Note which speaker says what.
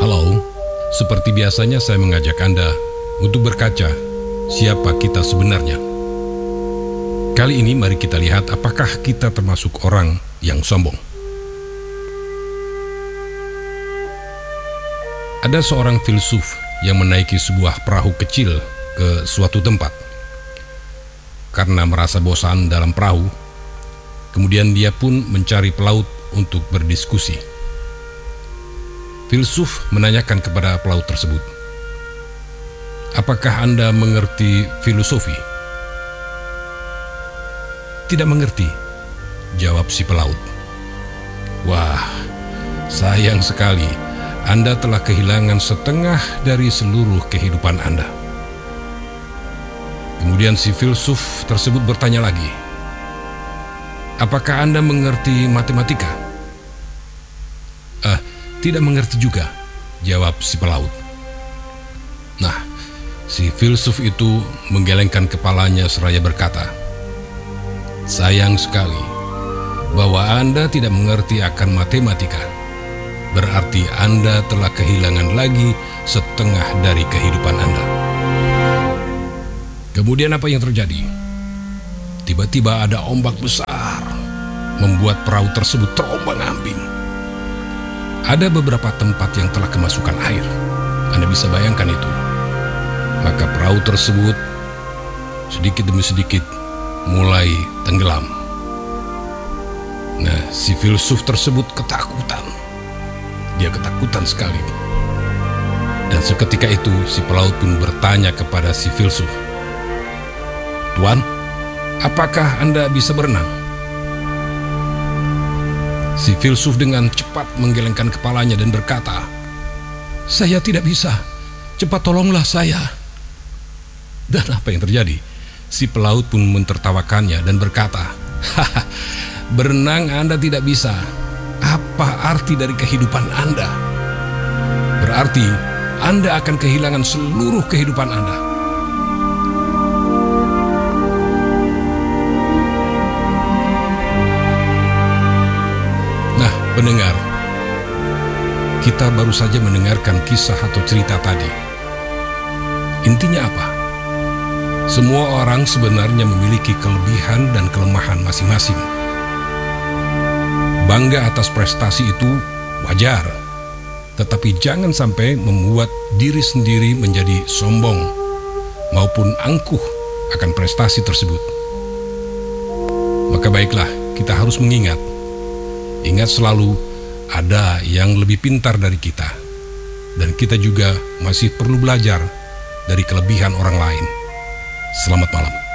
Speaker 1: Halo, seperti biasanya saya mengajak Anda untuk berkaca siapa kita sebenarnya. Kali ini mari kita lihat apakah kita termasuk orang yang sombong. Ada seorang filsuf yang menaiki sebuah perahu kecil ke suatu tempat. Karena merasa bosan dalam perahu, kemudian dia pun mencari pelaut untuk berdiskusi. Filsuf menanyakan kepada pelaut tersebut, "Apakah Anda mengerti filosofi?" "Tidak mengerti," jawab si pelaut. "Wah, sayang sekali, Anda telah kehilangan setengah dari seluruh kehidupan Anda." Kemudian si filsuf tersebut bertanya lagi, "Apakah Anda mengerti matematika?" "Tidak mengerti juga," jawab si pelaut. Nah, si filsuf itu menggelengkan kepalanya seraya berkata, "Sayang sekali bahwa Anda tidak mengerti akan matematika. Berarti Anda telah kehilangan lagi setengah dari kehidupan Anda." Kemudian apa yang terjadi? Tiba-tiba ada ombak besar, membuat perahu tersebut terombang-ambing. Ada beberapa tempat yang telah kemasukan air. Anda bisa bayangkan itu. Maka perahu tersebut sedikit demi sedikit mulai tenggelam. Nah, si filsuf tersebut ketakutan. Dia ketakutan sekali. Dan seketika itu si pelaut pun bertanya kepada si filsuf, "Tuan, apakah Anda bisa berenang?" Si filsuf dengan cepat menggelengkan kepalanya dan berkata, "Saya tidak bisa. Cepat tolonglah saya." Dan apa yang terjadi? Si pelaut pun mentertawakannya dan berkata, "Haha, berenang Anda tidak bisa. Apa arti dari kehidupan Anda? Berarti Anda akan kehilangan seluruh kehidupan Anda." Pendengar, kita baru saja mendengarkan kisah atau cerita tadi. Intinya apa? Semua orang sebenarnya memiliki kelebihan dan kelemahan masing-masing. Bangga atas prestasi itu wajar, tetapi jangan sampai membuat diri sendiri menjadi sombong maupun angkuh akan prestasi tersebut. Maka baiklah, kita harus ingat selalu ada yang lebih pintar dari kita, dan kita juga masih perlu belajar dari kelebihan orang lain. Selamat malam.